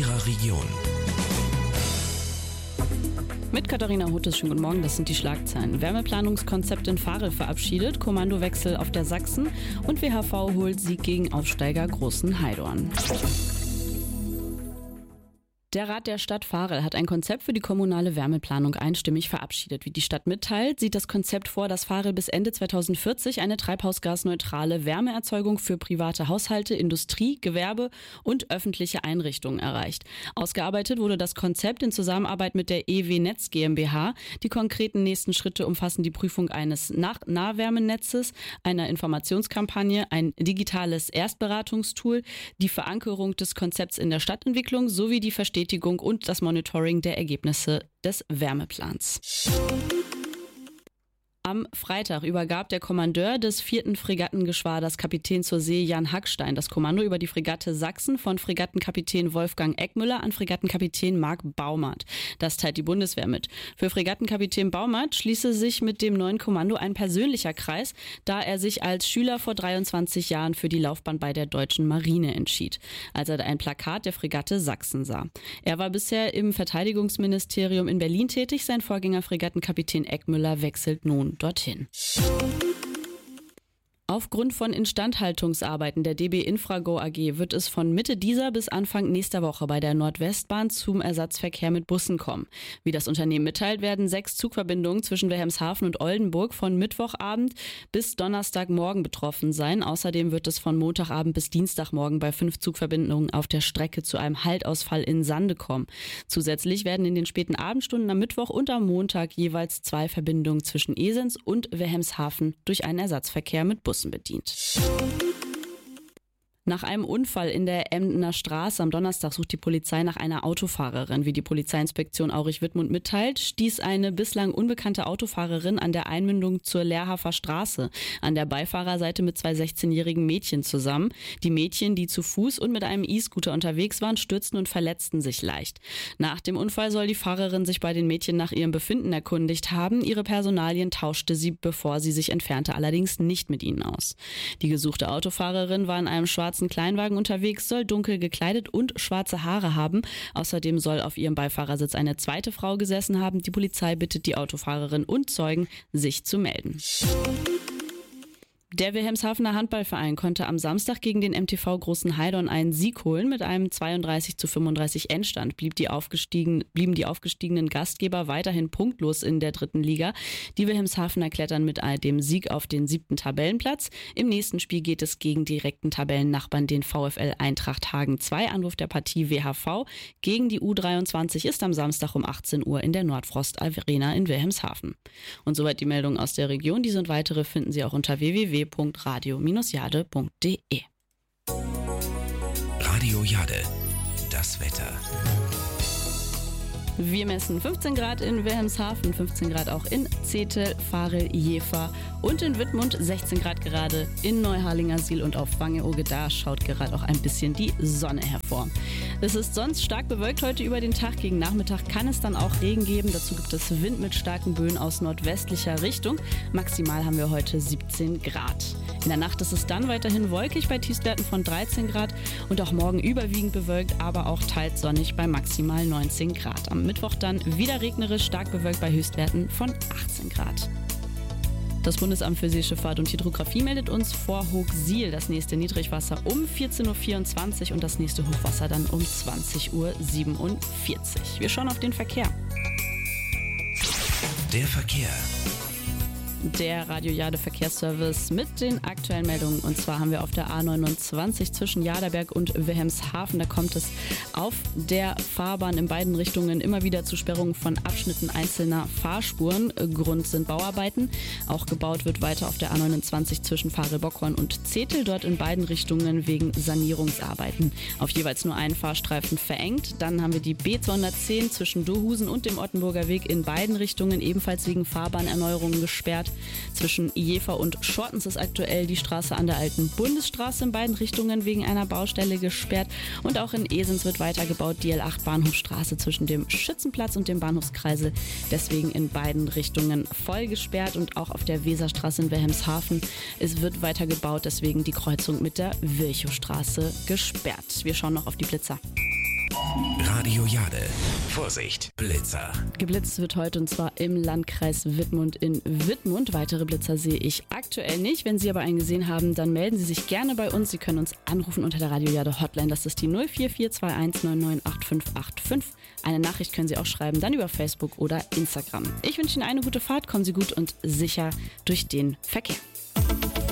Ihrer Region. Mit Katharina Hotes, schönen guten Morgen, das sind die Schlagzeilen. Wärmeplanungskonzept in Varel verabschiedet, Kommandowechsel auf der Sachsen und WHV holt Sieg gegen Aufsteiger Großen Heidorn. Der Rat der Stadt Varel hat ein Konzept für die kommunale Wärmeplanung einstimmig verabschiedet. Wie die Stadt mitteilt, sieht das Konzept vor, dass Varel bis Ende 2040 eine treibhausgasneutrale Wärmeerzeugung für private Haushalte, Industrie, Gewerbe und öffentliche Einrichtungen erreicht. Ausgearbeitet wurde das Konzept in Zusammenarbeit mit der EW Netz GmbH. Die konkreten nächsten Schritte umfassen die Prüfung eines Nahwärmenetzes, einer Informationskampagne, ein digitales Erstberatungstool, die Verankerung des Konzepts in der Stadtentwicklung sowie die Verstetigung und das Monitoring der Ergebnisse des Wärmeplans. Am Freitag übergab der Kommandeur des 4. Fregattengeschwaders Kapitän zur See Jan Hackstein das Kommando über die Fregatte Sachsen von Fregattenkapitän Wolfgang Eckmüller an Fregattenkapitän Marc Baumert. Das teilt die Bundeswehr mit. Für Fregattenkapitän Baumert schließe sich mit dem neuen Kommando ein persönlicher Kreis, da er sich als Schüler vor 23 Jahren für die Laufbahn bei der deutschen Marine entschied, als er ein Plakat der Fregatte Sachsen sah. Er war bisher im Verteidigungsministerium in Berlin tätig, sein Vorgänger Fregattenkapitän Eckmüller wechselt nun dorthin. Aufgrund von Instandhaltungsarbeiten der DB Infrago AG wird es von Mitte dieser bis Anfang nächster Woche bei der Nordwestbahn zum Ersatzverkehr mit Bussen kommen. Wie das Unternehmen mitteilt, werden 6 Zugverbindungen zwischen Wilhelmshaven und Oldenburg von Mittwochabend bis Donnerstagmorgen betroffen sein. Außerdem wird es von Montagabend bis Dienstagmorgen bei 5 Zugverbindungen auf der Strecke zu einem Haltausfall in Sande kommen. Zusätzlich werden in den späten Abendstunden am Mittwoch und am Montag jeweils 2 Verbindungen zwischen Esens und Wilhelmshaven durch einen Ersatzverkehr mit Bussen bedient. Nach einem Unfall in der Emdener Straße am Donnerstag sucht die Polizei nach einer Autofahrerin. Wie die Polizeiinspektion Aurich-Wittmund mitteilt, stieß eine bislang unbekannte Autofahrerin an der Einmündung zur Lehrhafer Straße an der Beifahrerseite mit 2 16-jährigen Mädchen zusammen. Die Mädchen, die zu Fuß und mit einem E-Scooter unterwegs waren, stürzten und verletzten sich leicht. Nach dem Unfall soll die Fahrerin sich bei den Mädchen nach ihrem Befinden erkundigt haben. Ihre Personalien tauschte sie, bevor sie sich entfernte, allerdings nicht mit ihnen aus. Die gesuchte Autofahrerin war in einem schwarzen Kleinwagen unterwegs, soll dunkel gekleidet und schwarze Haare haben. Außerdem soll auf ihrem Beifahrersitz eine zweite Frau gesessen haben. Die Polizei bittet die Autofahrerin und Zeugen, sich zu melden. Der Wilhelmshavener Handballverein konnte am Samstag gegen den MTV Großen Heidorn einen Sieg holen. Mit einem 32:35 Endstand blieben die aufgestiegenen Gastgeber weiterhin punktlos in der 3. Liga. Die Wilhelmshavener klettern mit dem Sieg auf den 7. Tabellenplatz. Im nächsten Spiel geht es gegen direkten Tabellennachbarn, den VfL Eintracht Hagen 2. Anruf der Partie WHV gegen die U23 ist am Samstag um 18 Uhr in der Nordfrost Arena in Wilhelmshaven. Und soweit die Meldungen aus der Region. Diese und weitere finden Sie auch unter www.radio-jade.de. Radio Jade, das Wetter. Wir messen 15 Grad in Wilhelmshaven, 15 Grad auch in Zetel, Varel, Jever und in Wittmund, 16 Grad gerade in Neuharlingersiel und auf Wange-Oge. Da schaut gerade auch ein bisschen die Sonne hervor. Es ist sonst stark bewölkt heute über den Tag. Gegen Nachmittag kann es dann auch Regen geben. Dazu gibt es Wind mit starken Böen aus nordwestlicher Richtung. Maximal haben wir heute 17 Grad. In der Nacht ist es dann weiterhin wolkig bei Tiefstwerten von 13 Grad und auch morgen überwiegend bewölkt, aber auch teils sonnig bei maximal 19 Grad. Am Mittwoch dann wieder regnerisch, stark bewölkt bei Höchstwerten von 18 Grad. Das Bundesamt für Seeschifffahrt und Hydrographie meldet uns vor Hochsiel das nächste Niedrigwasser um 14:24 Uhr und das nächste Hochwasser dann um 20:47 Uhr. Wir schauen auf den Verkehr. Der Verkehr. Der Radio Jade Verkehrsservice mit den aktuellen Meldungen. Und zwar haben wir auf der A29 zwischen Jaderberg und Wilhelmshaven. Da kommt es auf der Fahrbahn in beiden Richtungen immer wieder zu Sperrungen von Abschnitten einzelner Fahrspuren. Grund sind Bauarbeiten. Auch gebaut wird weiter auf der A29 zwischen Varel-Bockhorn und Zetel. Dort in beiden Richtungen wegen Sanierungsarbeiten. Auf jeweils nur einen Fahrstreifen verengt. Dann haben wir die B210 zwischen Dohusen und dem Ottenburger Weg in beiden Richtungen ebenfalls wegen Fahrbahnerneuerungen gesperrt. Zwischen Jever und Schortens ist aktuell die Straße an der alten Bundesstraße in beiden Richtungen wegen einer Baustelle gesperrt. Und auch in Esens wird weitergebaut, die L8 Bahnhofstraße zwischen dem Schützenplatz und dem Bahnhofskreisel. Deswegen in beiden Richtungen voll gesperrt. Und auch auf der Weserstraße in Wilhelmshaven wird weitergebaut, deswegen die Kreuzung mit der Virchowstraße gesperrt. Wir schauen noch auf die Blitzer. Radio Jade. Vorsicht, Blitzer. Geblitzt wird heute und zwar im Landkreis Wittmund in Wittmund. Weitere Blitzer sehe ich aktuell nicht. Wenn Sie aber einen gesehen haben, dann melden Sie sich gerne bei uns. Sie können uns anrufen unter der Radio Jade Hotline. Das ist die 04421 998585. Eine Nachricht können Sie auch schreiben, dann über Facebook oder Instagram. Ich wünsche Ihnen eine gute Fahrt. Kommen Sie gut und sicher durch den Verkehr.